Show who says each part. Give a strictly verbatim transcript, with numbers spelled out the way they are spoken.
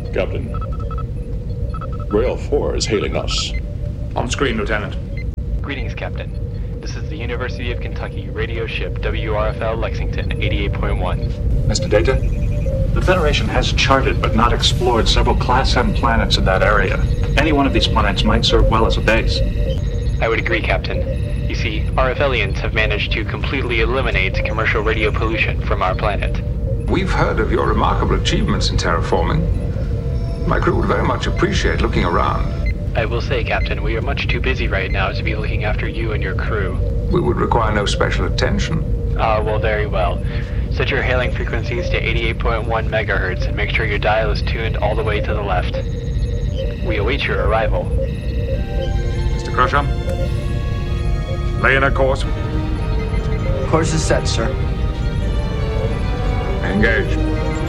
Speaker 1: Captain, Rail four is hailing us.
Speaker 2: On screen, Lieutenant.
Speaker 3: Greetings, Captain. This is the University of Kentucky radio ship W R F L Lexington eighty-eight point one.
Speaker 2: Mister Data? The Federation has charted but not explored several Class M planets in that area. Any one of these planets might serve well as a base.
Speaker 3: I would agree, Captain. You see, RFLians have managed to completely eliminate commercial radio pollution from our planet.
Speaker 4: We've heard of your remarkable achievements in terraforming. My crew would very much appreciate looking around.
Speaker 3: I will say, Captain, we are much too busy right now to be looking after you and your crew.
Speaker 4: We would require no special attention.
Speaker 3: Ah, uh, well, very well. Set your hailing frequencies to eighty-eight point one megahertz and make sure your dial is tuned all the way to the left. We await your arrival.
Speaker 2: Mister Crusher? Lay in a course.
Speaker 5: Course is set, sir.
Speaker 4: Engage.